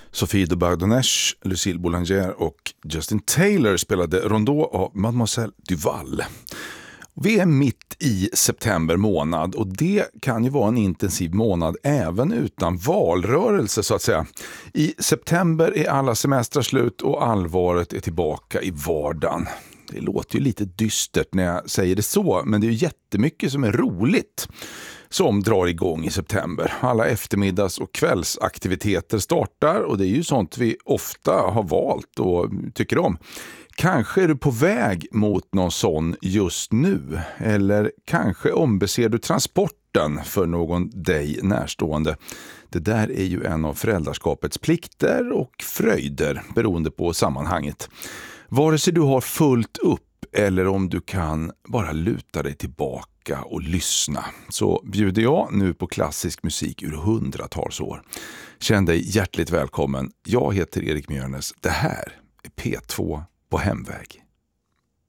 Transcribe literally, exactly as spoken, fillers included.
Sophie de Bourdonnais, Lucille Boulanger och Justin Taylor spelade Rondeau av Mademoiselle Duval. Vi är mitt i september månad och det kan ju vara en intensiv månad även utan valrörelse så att säga. I september är alla semestrar slut och allvaret är tillbaka i vardagen. Det låter ju lite dystert när jag säger det så, men det är ju jättemycket som är roligt som drar igång i september. Alla eftermiddags- och kvällsaktiviteter startar och det är ju sånt vi ofta har valt och tycker om. Kanske är du på väg mot någon sån just nu, eller kanske ombeser du transporten för någon dig närstående. Det där är ju en av föräldraskapets plikter och fröjder beroende på sammanhanget. Vare sig du har fullt upp eller om du kan bara luta dig tillbaka och lyssna, så bjuder jag nu på klassisk musik ur hundratals år. Känn dig hjärtligt välkommen. Jag heter Erik Mjörnes. Det här är P två på hemväg.